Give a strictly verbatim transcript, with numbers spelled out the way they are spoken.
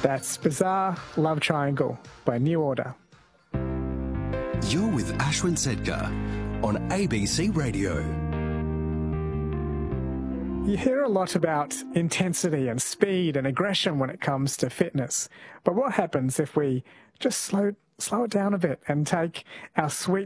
That's Bizarre Love Triangle by New Order. You're with Ashwin Sedkar on A B C Radio. You hear a lot about intensity and speed and aggression when it comes to fitness. But what happens if we just slow slow it down a bit and take our sweet